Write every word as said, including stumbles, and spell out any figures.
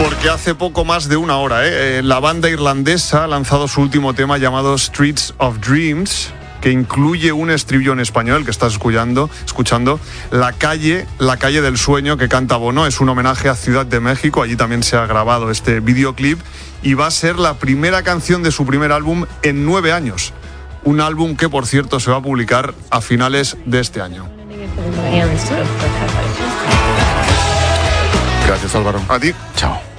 Porque hace poco más de una hora, ¿eh? la banda irlandesa ha lanzado su último tema llamado Streets of Dreams, que incluye un estribillo en español que estás escuchando, escuchando La calle, la calle del sueño, que canta Bono. Es un homenaje a Ciudad de México, allí también se ha grabado este videoclip y va a ser la primera canción de su primer álbum en nueve años. Un álbum que, por cierto, se va a publicar a finales de este año. Gracias, Álvaro. A ti. Chao.